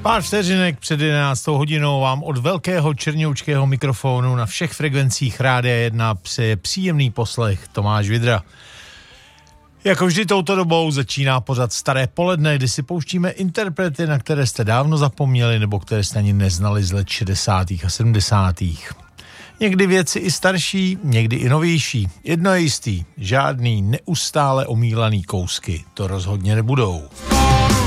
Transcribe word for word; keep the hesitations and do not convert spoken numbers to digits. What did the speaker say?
Pár vteřinek před jedenáctou hodinou vám od velkého černoučkého mikrofonu na všech frekvencích Rádia jedna přeje příjemný poslech Tomáš Vidra. Jako vždy touto dobou začíná pořad Staré poledne, kdy si pouštíme interprety, na které jste dávno zapomněli nebo které jste ani neznali z let šedesátých a sedmdesátých. Někdy věci i starší, někdy i novější. Jedno je jistý, žádný neustále omílaný kousky to rozhodně nebudou.